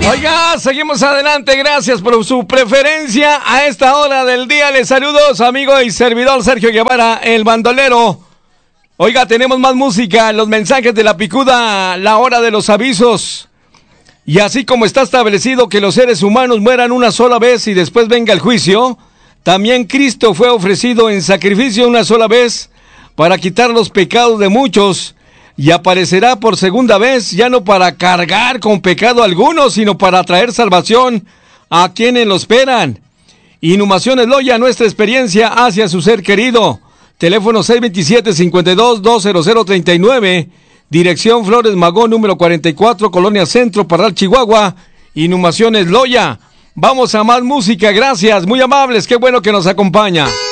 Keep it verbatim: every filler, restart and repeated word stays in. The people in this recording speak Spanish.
Oiga, seguimos adelante, gracias por su preferencia a esta hora del día. Les saludo su amigo y servidor Sergio Guevara, el bandolero. Oiga, tenemos más música, los mensajes de la picuda, la hora de los avisos. Y así como está establecido que los seres humanos mueran una sola vez y después venga el juicio, también Cristo fue ofrecido en sacrificio una sola vez para quitar los pecados de muchos. Y aparecerá por segunda vez, ya no para cargar con pecado alguno, sino para traer salvación a quienes lo esperan. Inhumaciones Loya, nuestra experiencia hacia su ser querido. Teléfono seis dos siete, cinco dos, dos cero cero tres nueve. Dirección Flores Magón, número cuarenta y cuatro, Colonia Centro, Parral, Chihuahua. Inhumaciones Loya. Vamos a más música, gracias, muy amables, qué bueno que nos acompaña.